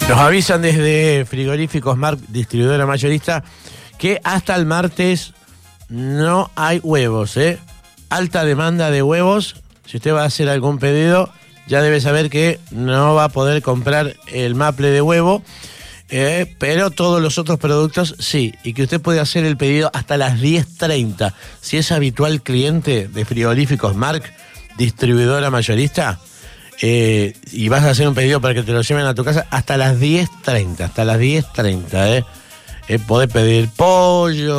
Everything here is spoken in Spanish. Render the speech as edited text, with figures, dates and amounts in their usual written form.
Nos avisan desde Frigoríficos Marc, distribuidora mayorista, que hasta el martes no hay huevos, ¿eh? Alta demanda de huevos. Si usted va a hacer algún pedido, ya debe saber que no va a poder comprar el maple de huevo, pero todos los otros productos sí, y que usted puede hacer el pedido hasta las 10:30. Si es habitual cliente de Frigoríficos Marc, distribuidora mayorista, y vas a hacer un pedido para que te lo lleven a tu casa hasta las 10:30, podés pedir pollo,